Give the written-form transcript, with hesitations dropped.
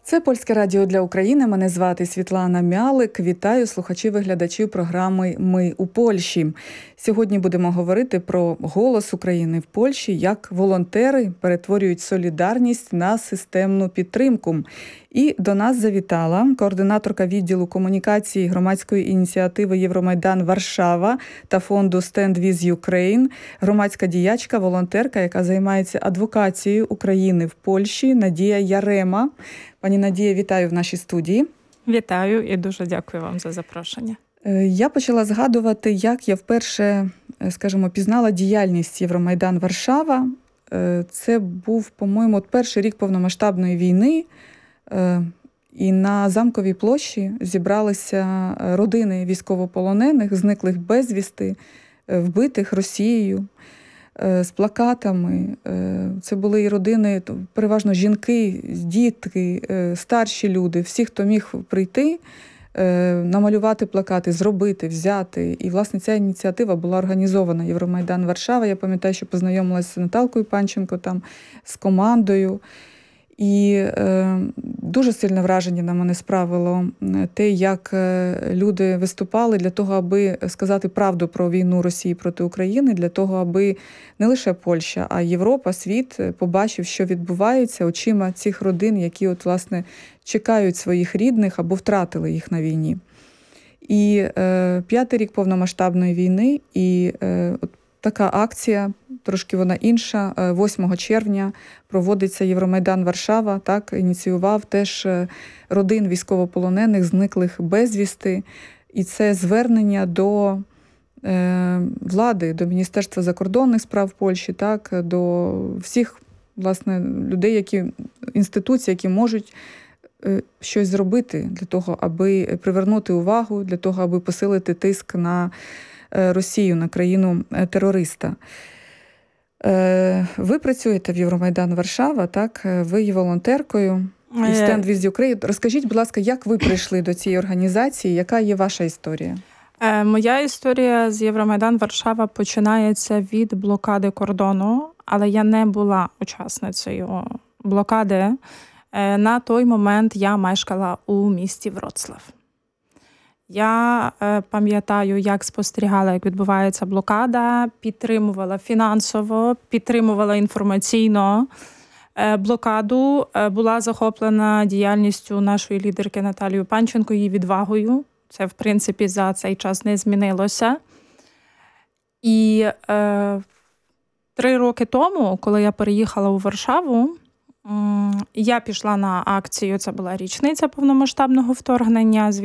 Це Польське радіо для України. Мене звати Світлана Мялик. Вітаю слухачів і глядачів програми «Ми у Польщі». Сьогодні будемо говорити про голос України в Польщі, як волонтери перетворюють солідарність на системну підтримку. І до нас завітала координаторка відділу комунікації громадської ініціативи «Євромайдан Варшава» та фонду «Stand with Ukraine», громадська діячка, волонтерка, яка займається адвокацією України в Польщі, Надія Ярема. Пані Надія, вітаю в нашій студії. Вітаю і дуже дякую вам за запрошення. Я почала згадувати, як я вперше, пізнала діяльність Євромайдан Варшава. Це був, по-моєму, перший рік повномасштабної війни. І на Замковій площі зібралися родини військовополонених, зниклих безвісти, вбитих Росією, з плакатами. Це були і родини, переважно жінки, дітки, старші люди, всі, хто міг прийти, намалювати плакати, зробити, взяти. І, власне, ця ініціатива була організована Євромайдан Варшава. Я пам'ятаю, що познайомилася з Наталкою Панченко, там, з командою. І дуже сильне враження на мене справило те, як люди виступали для того, аби сказати правду про війну Росії проти України, для того, аби не лише Польща, а Європа, світ побачив, що відбувається очима цих родин, які, власне, чекають своїх рідних або втратили їх на війні. І 5-й рік повномасштабної війни, і така акція, трошки вона інша, 8 червня проводиться Євромайдан Варшава, так, ініціював теж родин військовополонених, зниклих безвісти. І це звернення до влади, до Міністерства закордонних справ Польщі, так, до всіх, власне, людей, інституцій, які можуть щось зробити для того, аби привернути увагу, для того, аби посилити тиск на Росію, на країну-терориста. Ви працюєте в Євромайдан Варшава, так? Ви є волонтеркою і Stand with Ukraine. Розкажіть, будь ласка, як ви прийшли до цієї організації? Яка є ваша історія? Моя історія з Євромайдан Варшава починається від блокади кордону, але я не була учасницею блокади. На той момент я мешкала у місті Вроцлав. Я пам'ятаю, як спостерігала, як відбувається блокада, підтримувала фінансово, підтримувала інформаційно блокаду, була захоплена діяльністю нашої лідерки Наталії Панченко, її відвагою. Це, в принципі, за цей час не змінилося. І 3 роки тому, коли я переїхала у Варшаву, я пішла на акцію, це була річниця повномасштабного вторгнення,